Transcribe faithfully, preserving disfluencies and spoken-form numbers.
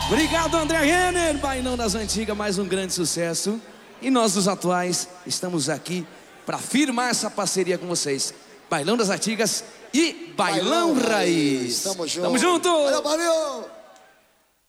Obrigado, André Renner, Bailão das Antigas, mais um grande sucesso. E nós dos atuais estamos aqui para firmar essa parceria com vocês. Bailão das Antigas e Bailão, Bailão Raiz. Tamo junto. Tamo junto. Valeu, valeu.